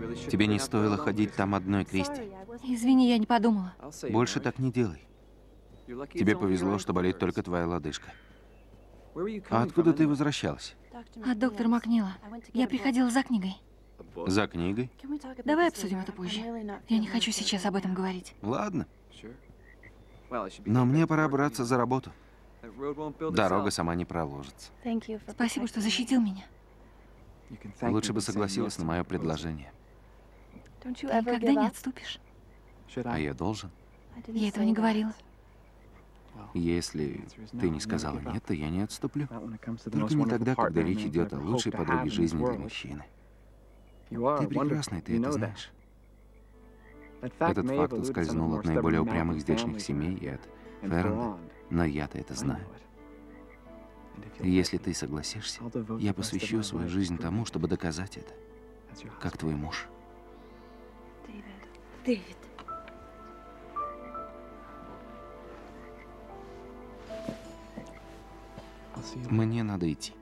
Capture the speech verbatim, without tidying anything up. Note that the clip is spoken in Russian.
Тебе не стоило ходить там одной, Кристи. Извини, я не подумала. Больше так не делай. Тебе повезло, что болит только твоя лодыжка. А откуда ты возвращалась? От доктора Макнила. Я приходила за книгой. За книгой? Давай обсудим это позже. Я не хочу сейчас об этом говорить. Ладно. Но мне пора браться за работу. Дорога сама не проложится. Спасибо, что защитил меня. Лучше бы согласилась на мое предложение. Ты никогда не отступишь. А я должен? Я этого не говорила. Если ты не сказала нет, то я не отступлю. Только не тогда, когда речь идет о лучшей подруге жизни для мужчины. Ты прекрасный, ты это знаешь. Этот факт ускользнул от наиболее упрямых здешних семей и от Ферренда, но я-то это знаю. И если ты согласишься, я посвящу свою жизнь тому, чтобы доказать это, как твой муж. Дэвид. Мне надо идти.